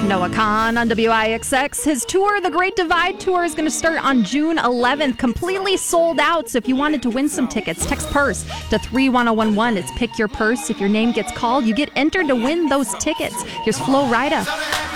Noah Khan on WIXX. His tour, the Great Divide Tour, is going to start on June 11th. Completely sold out. So if you wanted to win some tickets, text PURSE to 31011. It's Pick Your Purse. If your name gets called, you get entered to win those tickets. Here's Flo Rida.